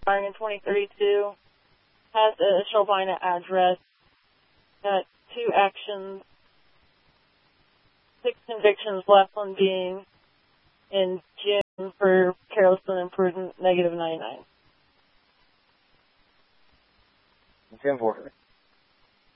expiring in 2032. Has a Shelbina address. Got 2 actions. 6 convictions, last one being in June for careless and imprudent, -99. Okay, unfortunately.